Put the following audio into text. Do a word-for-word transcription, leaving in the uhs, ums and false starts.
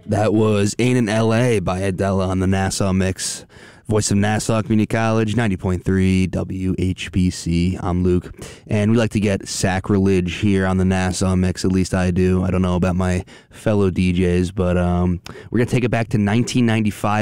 That was Ain't in L A by Adela on the Nassau Mix. Voice of Nassau Community College, ninety point three W H B C. I'm Luke. And we like to get sacrilege here on the Nassau Mix, at least I do. I don't know about my fellow D Js, but um, we're going to take it back to nineteen ninety-five.